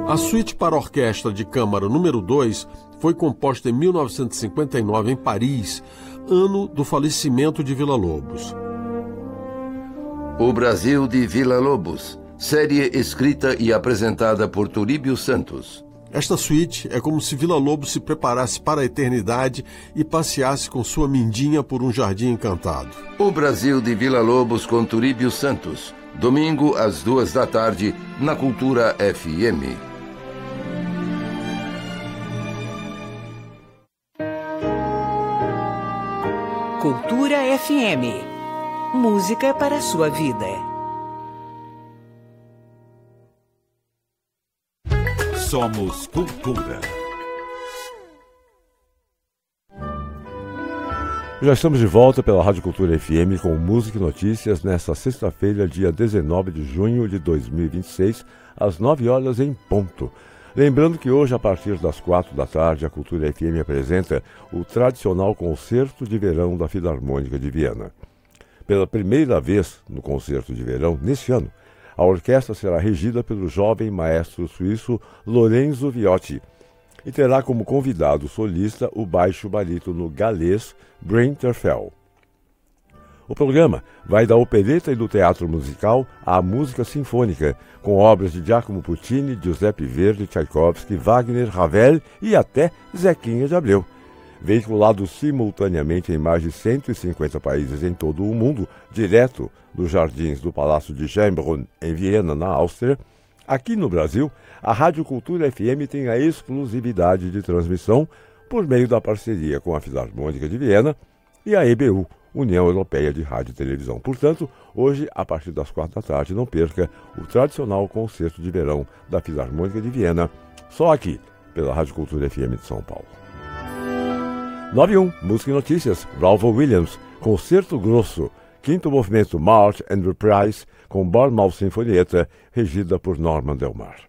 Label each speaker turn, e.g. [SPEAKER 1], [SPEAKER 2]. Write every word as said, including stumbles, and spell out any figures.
[SPEAKER 1] A suíte para orquestra de câmara número dois foi composta em mil novecentos e cinquenta e nove em Paris, ano do falecimento de Villa-Lobos.
[SPEAKER 2] O Brasil de Villa-Lobos, série escrita e apresentada por Turíbio Santos.
[SPEAKER 1] Esta suíte é como se Villa-Lobos se preparasse para a eternidade e passeasse com sua mindinha por um jardim encantado.
[SPEAKER 2] O Brasil de Villa-Lobos com Turíbio Santos, domingo às duas da tarde, na Cultura F M.
[SPEAKER 3] Cultura F M. Música para a sua vida.
[SPEAKER 4] Somos Cultura.
[SPEAKER 5] Já estamos de volta pela Rádio Cultura F M com Música e Notícias nesta sexta-feira, dia dezenove de junho de dois mil e vinte e seis, às nove horas em ponto. Lembrando que hoje, a partir das quatro da tarde, a Cultura F M apresenta o tradicional Concerto de Verão da Filarmônica de Viena. Pela primeira vez no Concerto de Verão, neste ano, a orquestra será regida pelo jovem maestro suíço Lorenzo Viotti e terá como convidado solista o baixo barítono galês Bryn Terfel. O programa vai da opereta e do teatro musical à música sinfônica, com obras de Giacomo Puccini, Giuseppe Verdi, Tchaikovsky, Wagner, Ravel e até Zequinha de Abreu. Veiculado simultaneamente em mais de cento e cinquenta países em todo o mundo, direto dos jardins do Palácio de Schönbrunn, em Viena, na Áustria, aqui no Brasil, a Rádio Cultura F M tem a exclusividade de transmissão por meio da parceria com a Filarmônica de Viena e a E B U, União Europeia de Rádio e Televisão. Portanto, hoje, a partir das quatro da tarde, não perca o tradicional Concerto de Verão da Filarmônica de Viena, só aqui, pela Rádio Cultura F M de São Paulo. nove e um, Música e Notícias, Ralph Williams, Concerto Grosso, quinto movimento March and Reprise, com Bournemouth Sinfonietta, regida por Norman Del Mar.